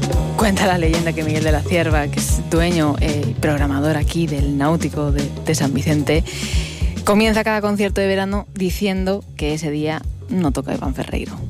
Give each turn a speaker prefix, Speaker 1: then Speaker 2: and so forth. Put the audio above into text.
Speaker 1: Cuenta la leyenda que Miguel de la Cierva, que es dueño y programador aquí del Náutico de San Vicente, comienza cada concierto de verano diciendo que ese día no toca Iván Ferreiro.